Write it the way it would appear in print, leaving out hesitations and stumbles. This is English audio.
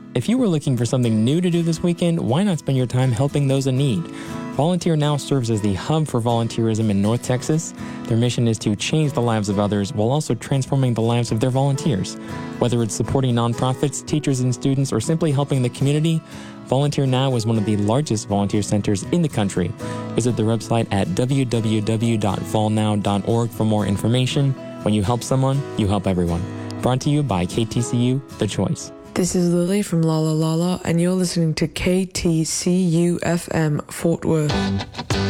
If you were looking for something new to do this weekend, why not spend your time helping those in need? Volunteer Now serves as the hub for volunteerism in North Texas. Their mission is to change the lives of others while also transforming the lives of their volunteers. Whether it's supporting nonprofits, teachers and students, or simply helping the community, Volunteer Now is one of the largest volunteer centers in the country. Visit their website at www.volnow.org for more information. When you help someone, you help everyone. Brought to you by KTCU, The Choice. This is Lily from Lala Lala, and you're listening to KTCU FM Fort Worth.